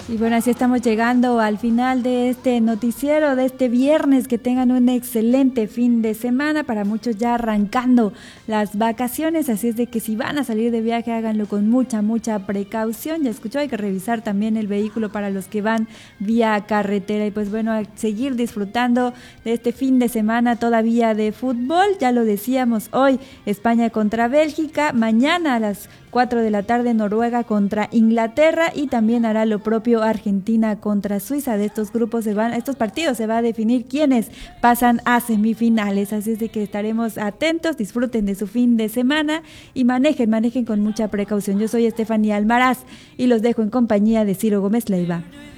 Y bueno, así estamos llegando al final de este noticiero de este viernes. Que tengan un excelente fin de semana. Para muchos ya arrancando las vacaciones, así es de que si van a salir de viaje, háganlo con mucha precaución. Ya escuchó, hay que revisar también el vehículo para los que van vía carretera. Y pues bueno, a seguir disfrutando de este fin de semana todavía de fútbol. Ya lo decíamos, hoy España contra Bélgica, mañana a las 4 de la tarde Noruega contra Inglaterra, y también hará lo propio Argentina contra Suiza. De estos partidos se va a definir quiénes pasan a semifinales, así es de que estaremos atentos. Disfruten de su fin de semana y manejen con mucha precaución. Yo soy Estefanía Almaraz y los dejo en compañía de Ciro Gómez Leiva.